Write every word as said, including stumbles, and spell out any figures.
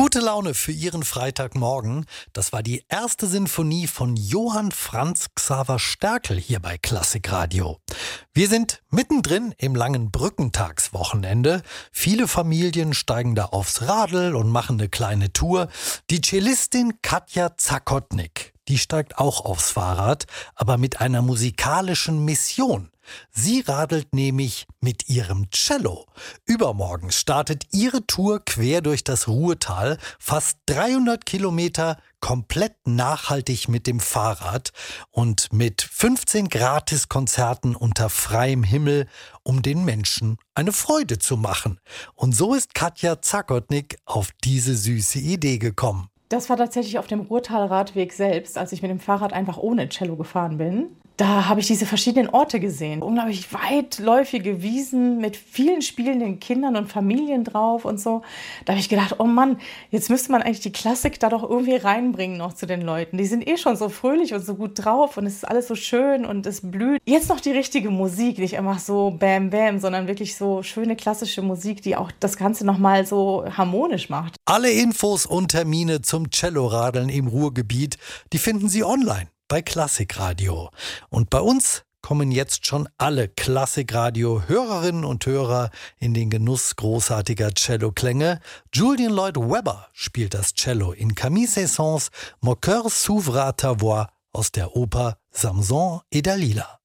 Gute Laune für Ihren Freitagmorgen. Das war die erste Sinfonie von Johann Franz Xaver Stärkel hier bei Klassikradio. Wir sind mittendrin im langen Brückentagswochenende. Viele Familien steigen da aufs Radl und machen eine kleine Tour. Die Cellistin Katja Zakotnik, die steigt auch aufs Fahrrad, aber mit einer musikalischen Mission. Sie radelt nämlich mit ihrem Cello. Übermorgen startet ihre Tour quer durch das Ruhrtal, fast dreihundert Kilometer, komplett nachhaltig mit dem Fahrrad und mit fünfzehn Gratiskonzerten unter freiem Himmel, um den Menschen eine Freude zu machen. Und so ist Katja Zakotnik auf diese süße Idee gekommen. Das war tatsächlich auf dem Ruhrtal-Radweg selbst, als ich mit dem Fahrrad einfach ohne Cello gefahren bin. Da habe ich diese verschiedenen Orte gesehen. Unglaublich weitläufige Wiesen mit vielen spielenden Kindern und Familien drauf und so. Da habe ich gedacht, oh Mann, jetzt müsste man eigentlich die Klassik da doch irgendwie reinbringen noch zu den Leuten. Die sind eh schon so fröhlich und so gut drauf und es ist alles so schön und es blüht. Jetzt noch die richtige Musik, nicht einfach so Bam Bam, sondern wirklich so schöne klassische Musik, die auch das Ganze nochmal so harmonisch macht. Alle Infos und Termine zum Celloradeln im Ruhrgebiet, die finden Sie online bei Klassikradio. Und bei uns kommen jetzt schon alle Klassikradio-Hörerinnen und Hörer in den Genuss großartiger Celloklänge. Julien Lloyd Webber spielt das Cello in Camille Saint-Saëns Mon cœur s'ouvre à ta voix aus der Oper Samson et Dalila.